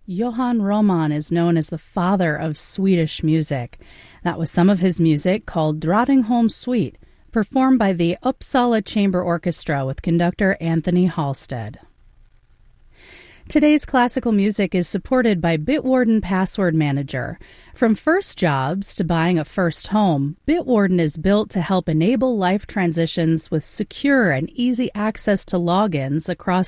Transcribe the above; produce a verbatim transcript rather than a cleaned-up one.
Johann Roman is known as the father of Swedish music. That was some of his music called Drottningholm Suite, performed by the Uppsala Chamber Orchestra with conductor Anthony Halstead. Today's classical music is supported by Bitwarden Password Manager. From first jobs to buying a first home, Bitwarden is built to help enable life transitions with secure and easy access to logins across